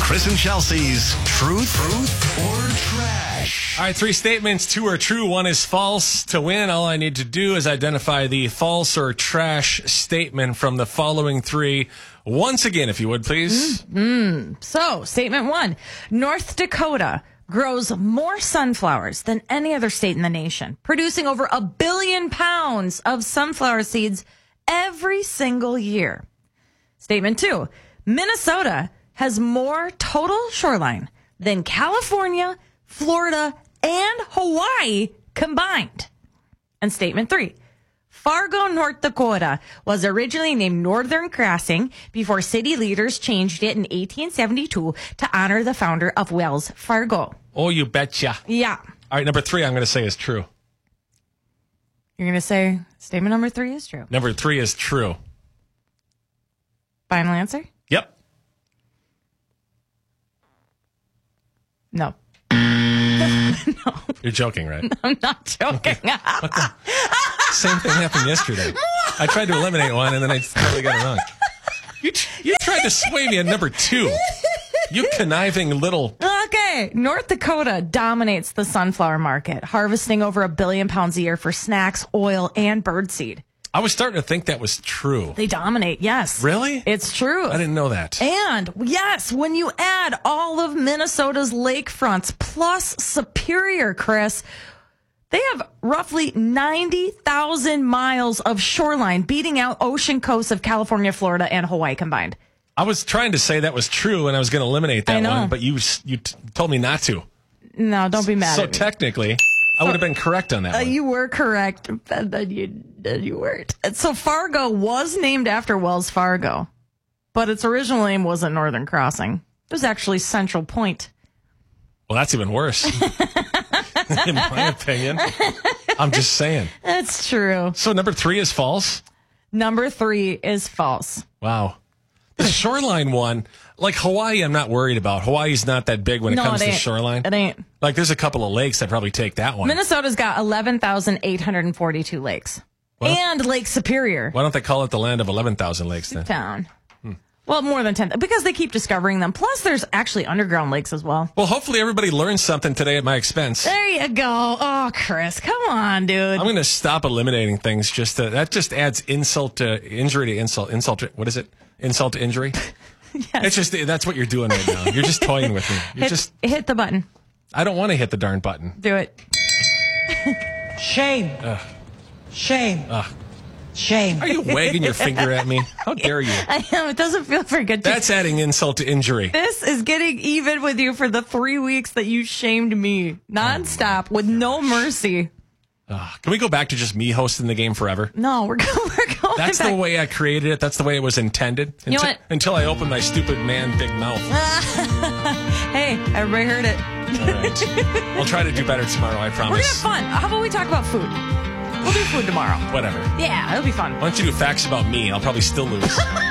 Chris and Chelsea's Truth or Trash. All right, 3 statements. 2 are true, 1 is false. To win, all I need to do is identify the false or trash statement from the following 3. Once again, if you would, please. So, statement 1. North Dakota grows more sunflowers than any other state in the nation, producing over 1 billion pounds of sunflower seeds every single year. Statement 2. Minnesota has more total shoreline than California, Florida, and Hawaii combined. And statement 3. Fargo, North Dakota was originally named Northern Crossing before city leaders changed it in 1872 to honor the founder of Wells Fargo. Oh, you betcha. Yeah. All right, number 3 I'm going to say is true. You're going to say statement number 3 is true. Number 3 is true. Final answer? Yep. No. No. You're joking, right? I'm not joking. Same thing happened yesterday. I tried to eliminate one, and then I totally got it wrong. You tried to sway me at number 2. You conniving little... Okay. North Dakota dominates the sunflower market, harvesting over 1 billion pounds a year for snacks, oil, and birdseed. I was starting to think that was true. They dominate, yes. Really? It's true. I didn't know that. And, yes, when you add all of Minnesota's lakefronts plus Superior, Chris, they have roughly 90,000 miles of shoreline, beating out ocean coasts of California, Florida, and Hawaii combined. I was trying to say that was true, and I was going to eliminate that one, but you told me not to. No, don't be mad so at me. So technically, I would have been correct on that one. You were correct, and then you weren't. So Fargo was named after Wells Fargo, but its original name wasn't Northern Crossing. It was actually Central Point. Well, that's even worse, in my opinion. I'm just saying. That's true. So number 3 is false? Number 3 is false. Wow. The shoreline one, like Hawaii, I'm not worried about. Hawaii's not that big when it comes to shoreline. It ain't. Like, there's a couple of lakes that probably take that one. Minnesota's got 11,842 lakes. And Lake Superior. Why don't they call it the land of 11,000 lakes then? Town. Well, more than 10, because they keep discovering them. Plus, there's actually underground lakes as well. Well, hopefully everybody learns something today at my expense. There you go. Oh, Chris, come on, dude. I'm going to stop eliminating things. That just adds insult to injury to insult. What is it? Insult to injury? Yes. That's what you're doing right now. You're just toying with me. Hit the button. I don't want to hit the darn button. Do it. Shame. Shame. Shame. Are you wagging your finger at me? How dare you? I know. It doesn't feel very good. That's adding insult to injury. This is getting even with you for the 3 weeks that you shamed me nonstop with no mercy. Can we go back to just me hosting the game forever? No, we're going That's back. the way I created it. That's the way it was intended. You know what? Until I opened my stupid man big mouth. Hey, everybody heard it. All right. We'll try to do better tomorrow, I promise. We're going to have fun. How about we talk about food? We'll do food tomorrow. Whatever. Yeah, it'll be fun. Why don't you do facts about me? I'll probably still lose.